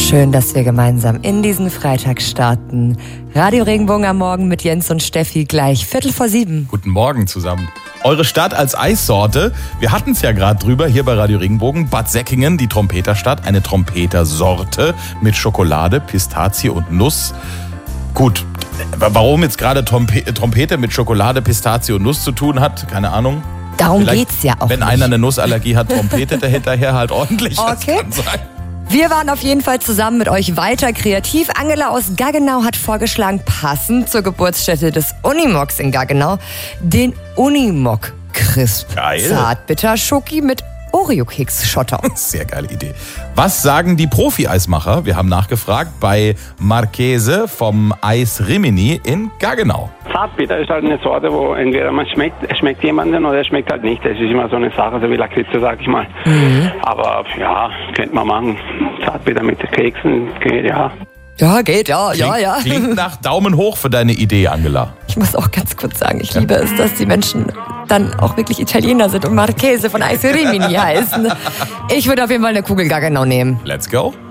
Schön, dass wir gemeinsam in diesen Freitag starten. Radio Regenbogen am Morgen mit Jens und Steffi gleich 6:45. Guten Morgen zusammen. Eure Stadt als Eissorte. Wir hatten es ja gerade drüber hier bei Radio Regenbogen. Bad Säckingen, die Trompeterstadt. Eine Trompetersorte mit Schokolade, Pistazie und Nuss. Gut, warum jetzt gerade Trompete mit Schokolade, Pistazie und Nuss zu tun hat, keine Ahnung. Darum Vielleicht, geht's ja auch wenn nicht. einer eine Nussallergie hat, Trompete dahinterher halt ordentlich. Okay. Das kann sein. Wir waren auf jeden Fall zusammen mit euch weiter kreativ. Angela aus Gaggenau hat vorgeschlagen, passend zur Geburtsstätte des Unimogs in Gaggenau, den Unimog Crisp. Geil. Zartbitter-Schoki mit Oreo-Keks-Schotter. Sehr geile Idee. Was sagen die Profi-Eismacher? Wir haben nachgefragt bei Marchese vom Eis Rimini in Gaggenau. Zartbitter ist halt eine Sorte, wo entweder es schmeckt jemanden oder es schmeckt halt nicht. Das ist immer so eine Sache, so wie Lakritze, sag ich mal. Aber ja, könnte man machen. Zartbitter mit Keksen, geht ja. Ja, geht, ja. Klingt nach Daumen hoch für deine Idee, Angela. Ich muss auch ganz kurz sagen, ich liebe es, dass die Menschen dann auch wirklich Italiener sind und Marchese von Eis Rimini heißen. Ich würde auf jeden Fall eine Kugel Gaggenau nehmen. Let's go.